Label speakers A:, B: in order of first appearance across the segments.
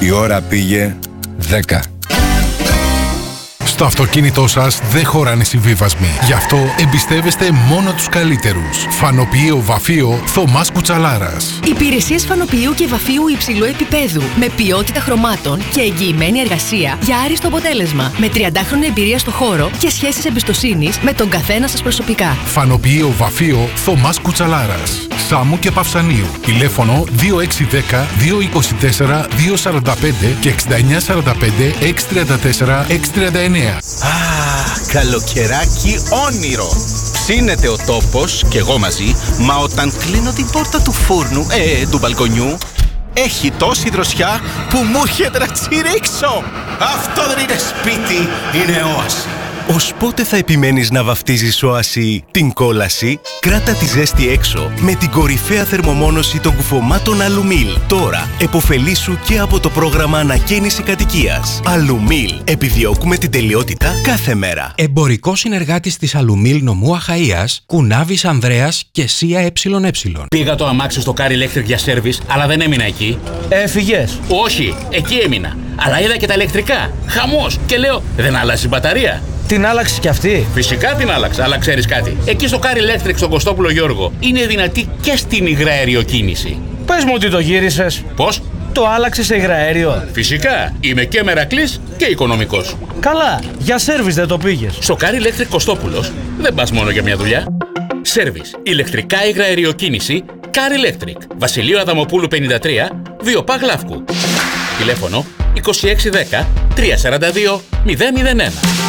A: Η ώρα πήγε 10.
B: Στο αυτοκίνητό σας δεν χωράνε συμβίβασμοι. Γι' αυτό εμπιστεύεστε μόνο τους καλύτερους. Φανοποιείο Βαφείο Θωμάς Κουτσαλάρας.
C: Υπηρεσίες φανοποιείου και βαφείου υψηλού επίπεδου. Με ποιότητα χρωμάτων και εγγυημένη εργασία για άριστο αποτέλεσμα. Με 30χρονη εμπειρία στο χώρο και σχέσεις εμπιστοσύνης με τον καθένα σας προσωπικά.
B: Φανοποιείο Βαφείο Θωμάς Κουτσαλάρας. Σάμου και Παυσανίου. Τηλέφωνο 2610 224 245 και 6945 634 639.
D: Καλοκαιράκι όνειρο. Ψήνεται ο τόπος και εγώ μαζί, μα όταν κλείνω την πόρτα του φούρνου, του μπαλκονιού, έχει τόση δροσιά που μου έρχεται να τσιρίξω. Αυτό δεν είναι σπίτι, είναι όαση.
E: Ως πότε θα επιμένεις να βαφτίζεις όαση την κόλαση? Κράτα τη ζέστη έξω με την κορυφαία θερμομόνωση των κουφωμάτων Αλουμίλ. Τώρα εποφελήσου και από το πρόγραμμα ανακαίνιση κατοικίας. Αλουμίλ. Επιδιώκουμε την τελειότητα κάθε μέρα.
F: Εμπορικό συνεργάτης της Αλουμίλ νομού Αχαΐας, Κουνάβης Ανδρέας και Σία ΕΕ.
G: Πήγα το αμάξι στο Car Electric για σέρβις, αλλά δεν έμεινα εκεί.
H: Έφυγες?
G: Όχι, εκεί έμεινα. Αλλά είδα και τα ηλεκτρικά. Χαμός. Και λέω, δεν άλλασε η μπαταρία?
H: Την άλλαξες κι αυτή?
G: Φυσικά την άλλαξα, αλλά ξέρεις κάτι. Εκεί στο Car Electric στον Κωστόπουλο Γιώργο είναι δυνατή και στην υγραέριο κίνηση.
H: Πες μου ότι το γύρισες.
G: Πώς?
H: Το άλλαξες σε υγραέριο?
G: Φυσικά. Είμαι και μερακλής και οικονομικός.
H: Καλά. Για σέρβις δεν το πήγες?
G: Στο Car Electric Κωστόπουλος δεν πας μόνο για μια δουλειά. Σέρβις, ηλεκτρικά υγραεριοκίνηση, Car Electric. Βασιλείο Αδαμοπούλου 53, 2 Π Γλαύκου. Τηλέφωνο 2610 342 001.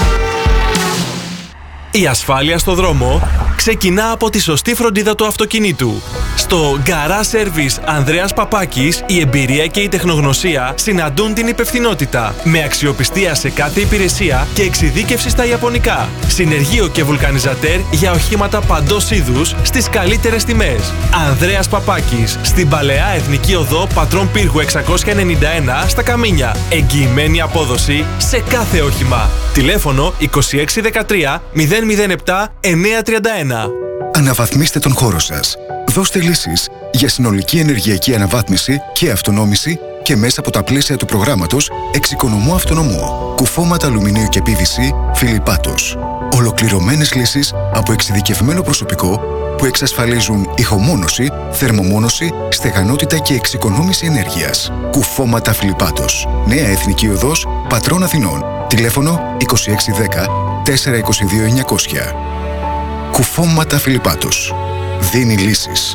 E: Η ασφάλεια στο δρόμο ξεκινά από τη σωστή φροντίδα του αυτοκινήτου. Στο Garage Service Ανδρέας Παπάκης, η εμπειρία και η τεχνογνωσία συναντούν την υπευθυνότητα, με αξιοπιστία σε κάθε υπηρεσία και εξειδίκευση στα ιαπωνικά. Συνεργείο και βουλκανιζατέρ για οχήματα παντός είδους στις καλύτερες τιμές. Ανδρέας Παπάκης, στην Παλαιά Εθνική Οδό Πατρών Πύργου 691 στα Καμίνια. Εγγυημένη απόδοση σε κάθε όχημα. Τηλέφωνο 2613 007 931.
I: Αναβαθμίστε τον χώρο σας. Δώστε λύσεις για συνολική ενεργειακή αναβάθμιση και αυτονόμηση και μέσα από τα πλαίσια του προγράμματος Εξοικονομώ Αυτονομώ. Κουφώματα αλουμινίου και PVC Φιλιππάτος. Ολοκληρωμένες λύσεις από εξειδικευμένο προσωπικό που εξασφαλίζουν ηχομόνωση, θερμομόνωση, στεγανότητα και εξοικονόμηση ενέργειας. Κουφώματα Φιλιππάτος. Νέα Εθνική Οδός Πατρών Αθηνών. Τηλέφωνο 2610 422 900. Κουφώματα Φιλιππάτος. Δίνει λύσεις.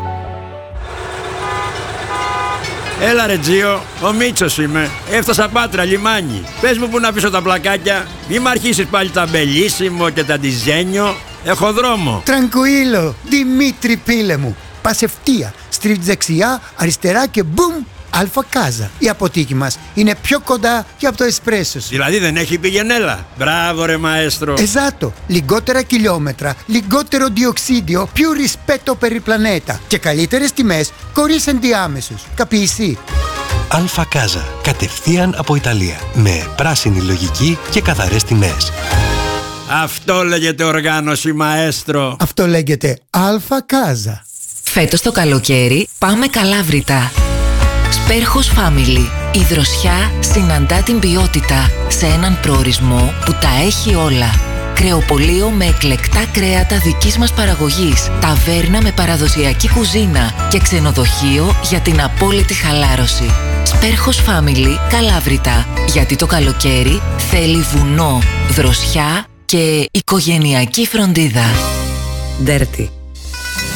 J: Έλα ρε Τζίο, ο Μίτσος είμαι. Έφτασα Πάτρα, λιμάνι. Πες μου που να αφήσω τα πλακάκια. Μη μ' αρχίσεις πάλι τα μπελίσιμο και τα ντιζένιο. Έχω δρόμο.
K: Τρανκουίλο, Δημήτρη πίλε μου. Πας ευθεία, στρίβεις δεξιά, αριστερά και μπουμ, Αλφα Κάζα. Η αποθήκη μας είναι πιο κοντά και από το εσπρέσο σου.
J: Δηλαδή δεν έχει πηγενέλα. Μπράβο ρε μαέστρο.
K: Esatto, λιγότερα χιλιόμετρα, λιγότερο διοξίδιο, più rispetto per il pianeta και καλύτερες τιμές χωρίς ενδιάμεσους. Capisci?
E: Αλφα Κάζα, κατευθείαν από Ιταλία, με πράσινη λογική και καθαρές τιμές.
J: Αυτό λέγεται οργάνωση μαέστρο.
K: Αυτό λέγεται Αλφα Κάζα.
C: Φέτος το καλοκαίρι πάμε Καλάβρητα. Σπέρχος Family. Η δροσιά συναντά την ποιότητα σε έναν προορισμό που τα έχει όλα. Κρεοπωλείο με εκλεκτά κρέατα δικής μας παραγωγής, ταβέρνα με παραδοσιακή κουζίνα και ξενοδοχείο για την απόλυτη χαλάρωση. Σπέρχος Family Καλάβρητα. Γιατί το καλοκαίρι θέλει βουνό, δροσιά και οικογενειακή φροντίδα. Dirty.